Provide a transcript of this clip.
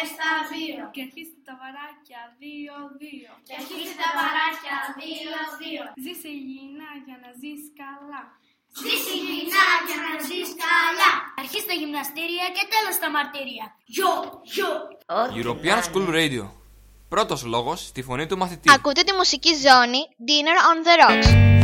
στα 2. Και αρχίστε τα βαράκια 2-2. Και αρχίστε τα βαράκια 2-2. Ζήσε υγιεινά για να ζεις καλά. Ζήσε υγιεινά για να ζεις καλά. Αρχίστε τα γυμναστήρια και τέλος τα μαρτύρια. Γιο. European School Radio. Πρώτος λόγος στη φωνή του μαθητή. Ακούτε τη μουσική ζώνη Dinner on the Rocks.